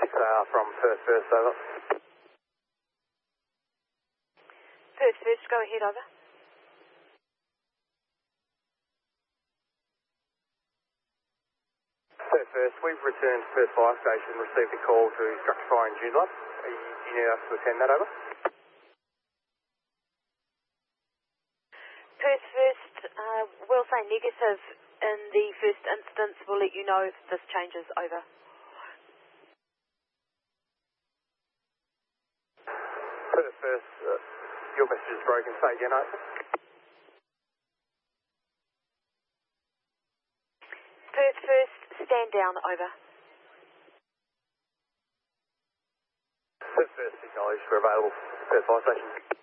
from Perth first, over. Perth first, go ahead, over. Perth first, we've returned to Perth Fire Station, received a call to structure fire in Joondalup. Do you need us to attend that, over? Perth first, we'll say negative in the first instance. We'll let you know if this changes, over. Perth first, your message is broken, say again, over. Perth first, stand down, over. Perth first, acknowledged, we're available. Perth Fire Station.